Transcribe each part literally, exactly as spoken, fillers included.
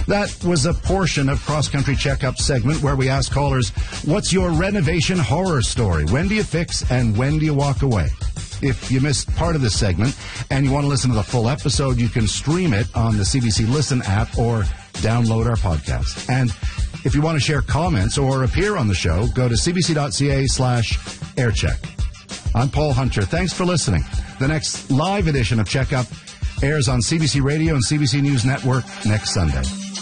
That was a portion of Cross Country Checkup segment where we ask callers, what's your renovation horror story? When do you fix and when do you walk away? If you missed part of this segment and you want to listen to the full episode, you can stream it on the C B C Listen app or download our podcast. And if you want to share comments or appear on the show, go to cbc.ca slash aircheck. I'm Paul Hunter. Thanks for listening. The next live edition of Checkup airs on C B C Radio and C B C News Network next Sunday.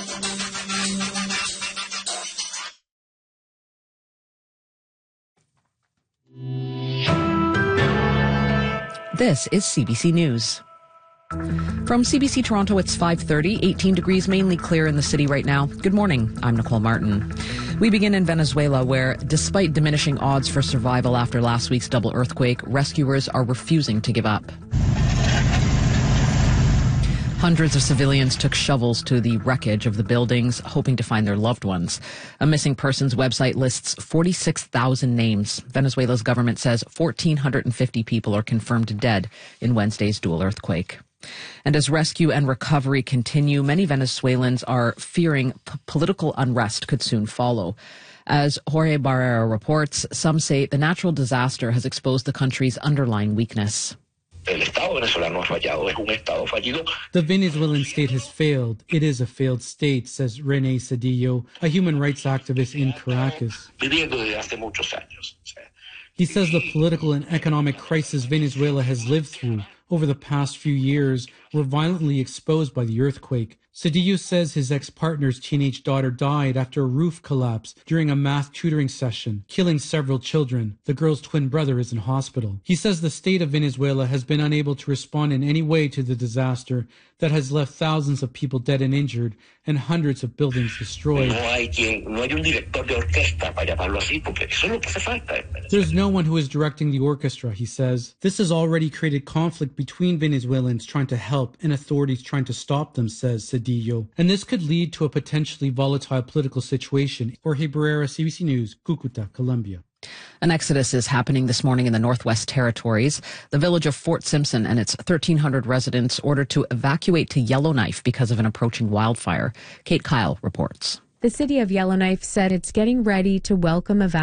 This is C B C News. From C B C Toronto, it's five thirty, eighteen degrees, mainly clear in the city right now. Good morning. I'm Nicole Martin. We begin in Venezuela, where, despite diminishing odds for survival after last week's double earthquake, rescuers are refusing to give up. Hundreds of civilians took shovels to the wreckage of the buildings, hoping to find their loved ones. A missing persons website lists forty-six thousand names. Venezuela's government says one thousand four hundred fifty people are confirmed dead in Wednesday's dual earthquake. And as rescue and recovery continue, many Venezuelans are fearing p- political unrest could soon follow. As Jorge Barrera reports, some say the natural disaster has exposed the country's underlying weakness. The Venezuelan state has failed. It is a failed state, says René Cedillo, a human rights activist in Caracas. He says the political and economic crisis Venezuela has lived through over the past few years were violently exposed by the earthquake. Cedillo says his ex-partner's teenage daughter died after a roof collapsed during a math tutoring session, killing several children. The girl's twin brother is in hospital. He says the state of Venezuela has been unable to respond in any way to the disaster that has left thousands of people dead and injured and hundreds of buildings destroyed. There's no one who is directing the orchestra, he says. This has already created conflict between Venezuelans trying to help and authorities trying to stop them, says Cedillo. And this could lead to a potentially volatile political situation. Jorge Barrera, C B C News, Cucuta, Colombia. An exodus is happening this morning in the Northwest Territories. The village of Fort Simpson and its thirteen hundred residents ordered to evacuate to Yellowknife because of an approaching wildfire. Kate Kyle reports. The city of Yellowknife said it's getting ready to welcome evacuees